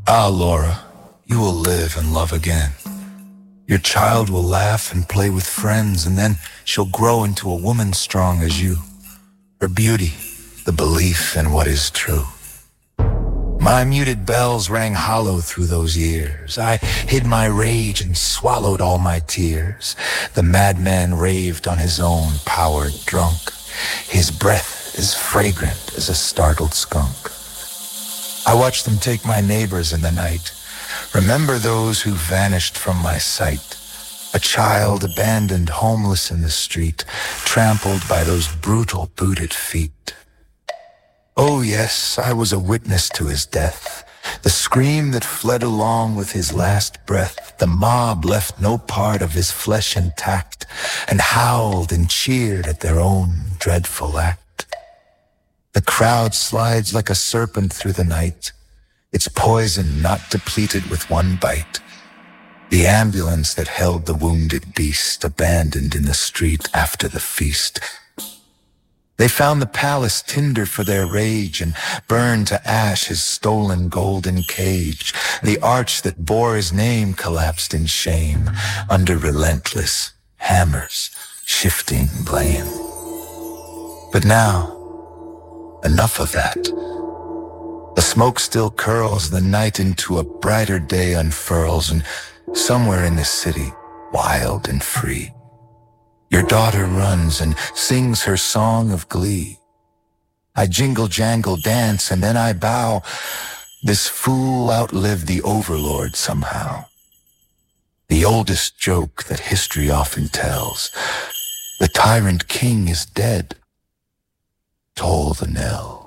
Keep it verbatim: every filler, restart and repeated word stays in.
Ah, Laura, you will live and love again. Your child will laugh and play with friends, and then she'll grow into a woman strong as you. Her beauty, the belief in what is true. My muted bells rang hollow through those years. I hid my rage and swallowed all my tears. The madman raved on his own power drunk. His breath as fragrant as a startled skunk. I watched them take my neighbors in the night. Remember those who vanished from my sight. A child abandoned homeless in the street, trampled by those brutal booted feet. Oh yes, I was a witness to his death. The scream that fled along with his last breath. The mob left no part of his flesh intact, and howled and cheered at their own dreadful act. The crowd slides like a serpent through the night, its poison not depleted with one bite. The ambulance that held the wounded beast abandoned in the street after the feast. They found the palace tinder for their rage and burned to ash his stolen golden cage. The arch that bore his name collapsed in shame under relentless hammers shifting blame. But now, enough of that. The smoke still curls, the night into a brighter day unfurls, and somewhere in this city, wild and free, your daughter runs and sings her song of glee. I jingle jangle dance and then I bow. This fool outlived the overlord somehow. The oldest joke that history often tells. The tyrant king is dead. Toll the knell.